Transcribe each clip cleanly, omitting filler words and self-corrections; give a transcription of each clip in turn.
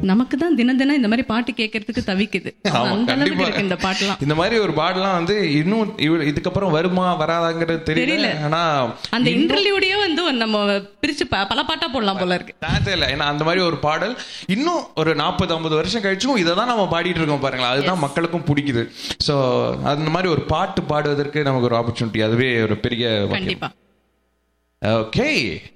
நமக்கு தான் தினம் தினம் இந்த மாதிரி பாட்டு கேட்கறதுக்கு தவிக்குது. அந்த அளவுக்கு இருக்கு இந்த பாட்டுலாம். இந்த மாதிரி ஒரு பாடலாம் வந்து இன்னும் இதுக்கப்புறம் வருமா வராதாங்கிறது தெரியல. ஆனா அந்த இன்டர்வியூடயே வந்து நம்ம பிரிச்சு பல பாட்டா போடலாம் போல இருக்கு. தெரியல. ஏன்னா அந்த மாதிரி ஒரு பாடல் இன்னும் ஒரு 40-50 வருஷம் கழிச்சும் இதை தான் நம்ம பாடிட்டு இருக்கோம் பாருங்களா. அதுதான் மக்களுக்கும் பிடிக்குது. ஸோ அந்த மாதிரி ஒரு பாட்டு பாடுவதற்கு நமக்கு ஒரு ஆப்பர்ச்சுனிட்டி, அதுவே ஒரு பெரிய. கண்டிப்பா. ஓகே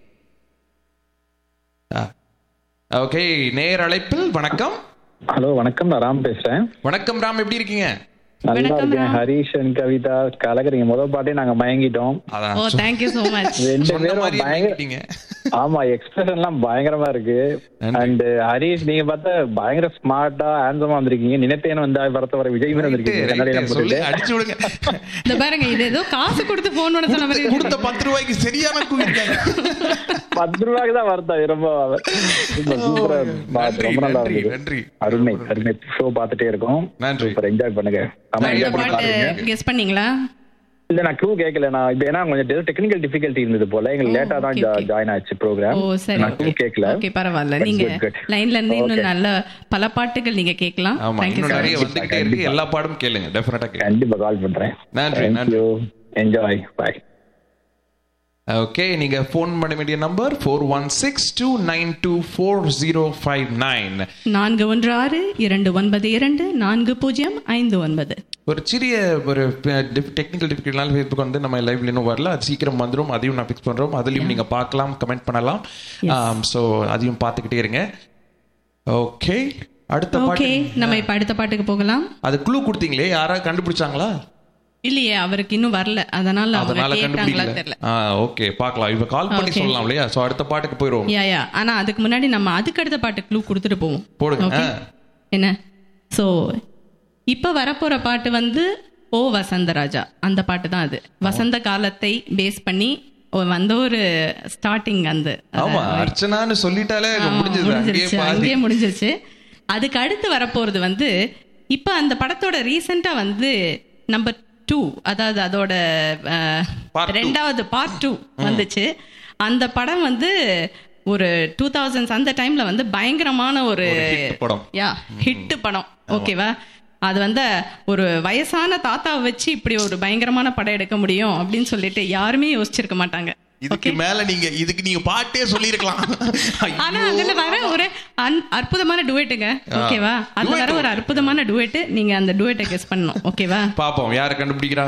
ஓகே, நேர் அழைப்பில். வணக்கம். ஹலோ வணக்கம், நான் ராம் பேசுறேன். வணக்கம் ராம், எப்படி இருக்கீங்க? நல்லா இருக்கேன். ஹரிஷ் அண்ட் கவிதா கலக்குறீங்க. முதல் பாட்டே நாங்க மயங்கிட்டோம். ஓ thank you so much. ரெண்டு பேரும் பயங்கர. ஆமா, எக்ஸ்பிரஷன் எல்லாம் பயங்கரமா இருக்கு. அண்ட் ஹரிஷ் நீங்க பார்த்தா பயங்கர ஸ்மார்ட்டா ஹேண்ட்ஸமா வந்திருக்கீங்க. நினைத்தேன் வந்தா வரத்த வர விஜய் மாதிரி வந்திருக்கீங்க. அடிச்சு விடுங்க. இந்த பாருங்க, இது ஏதோ காசு கொடுத்து போன் பண்ண சொன்ன மாதிரி கொடுத்த 10 ரூபாய்க்கு சரியான கூப்பிட்டாங்க. 10 ரூபாய்க்கு தான் வரதா ரொம்ப சூப்பரா. ரொம்ப நல்லா இருக்கு. நன்றி. அருமை அருமை. ஷோ பார்த்துட்டே இருக்கோம். சூப்பர், என்ஜாய் பண்ணுங்க. கெஸ் பண்ணீங்களா? இல்ல, நான் க்ளூ கேட்கல. நான் இப்ப ஏன்னா கொஞ்சம் டெக்னிக்கல் டிஃபிகல்ட்டி இருந்தது போல, எங்களுக்கு லேட்டா தான் ஜாயின் ஆச்சு ப்ரோக்ராம். நான் க்ளூ கேட்கல. ஓகே, பரவாயில்ல. நீங்க லைன்ல இருந்து இன்னும் நல்ல பல பாட்டுகள் நீங்க கேட்கலாம். Thank you. நிறைய வந்துட்டே இருக்கு. எல்லா பாடும் கேளுங்க. டெஃபினட்டா கேளுங்க. கண்டிப்பா கால் பண்றேன். நன்றி. என்ஜாய். பை. ஓகே, நீங்க போன் பண்ண வேண்டிய நம்பர் 4162924059 416-292-4059. ஒரு சிறிய ஒரு டெக்னிக்கல் டிஃபிகல்ட்டினால ஃபேஸ்புக் வந்து நம்ம லைவ்ல இன்னும் வரல. அது சீக்கிரம் வந்துடும். அதையும் நான் ஃபிக்ஸ் பண்றோம். அதுலயும் நீங்க பார்க்கலாம், கமெண்ட் பண்ணலாம். ஸோ அதையும் பார்த்துக்கிட்டே இருங்க. ஓகே, அடுத்த பாட்டு. நம்ம இப்ப அடுத்த பாட்டுக்கு போகலாம். அது க்ளூ கொடுத்தீங்களே, யாராவது கண்டுபிடிச்சாங்களா? இல்லையே, அவருக்கு இன்னும் வரல. அதனால கேட்டாங்களா தெரியல. ஓகே, பார்க்கலாம். இப்ப கால் பண்ணி சொல்லலாம் இல்லையா? சோ அடுத்த பாட்டுக்கு போயிடுவோம். யா ஆனா அதுக்கு முன்னாடி நம்ம அதுக்கு அடுத்த பாட்டு க்ளூ கொடுத்துட்டு போவோம். போடுங்க. என்ன? சோ இப்ப வரப்போற பாட்டு வந்து ஓ வசந்தராஜா, அந்த பாட்டு தான். அது வசந்த காலத்தை பேஸ் பண்ணி வந்த ஒரு ஸ்டார்டிங். அந்த ஆமா, அர்ச்சனான்னு சொல்லிட்டாலே அங்கேயே முடிஞ்சிருச்சு. அதுக்கு அடுத்து வரப்போறது வந்து இப்ப அந்த படத்தோட ரீசெண்டா வந்து நம்பர் 2, அதாவது அதோட ரெண்டாவது பார்ட் 2 வந்துச்சு. அந்த படம் வந்து ஒரு 2000s அந்த டைம்ல வந்து பயங்கரமான ஒரு ஹிட் படம். ஓகேவா? அது வந்து ஒரு வயசான தாத்தாவை வச்சு இப்படி ஒரு பயங்கரமான படம் எடுக்க முடியும் அப்படின்னு சொல்லிட்டு யாருமே யோசிச்சிருக்க மாட்டாங்க. இதுக்கு மேல இதுக்கு நீங்க பாட்டே சொல்லிருக்கலாம். ஆனா அதுல வர ஒரு அற்புதமான டுவேட்டுங்க. ஓகேவா? அதுல வர ஒரு அற்புதமான டுவேட். நீங்க அந்த டுவேட்டை கெஸ் பண்ணணும். ஓகேவா? பாப்போம் யாரை கண்டுபிடிக்கிறாங்க.